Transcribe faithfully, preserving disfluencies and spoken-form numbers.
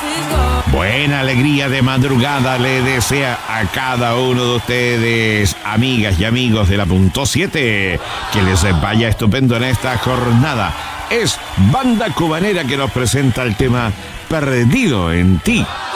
Buena alegría de madrugada le desea a cada uno de ustedes, amigas y amigos de la Punto siete, que les vaya estupendo en esta jornada. Es Banda Cubanera que nos presenta el tema Perdido en Ti.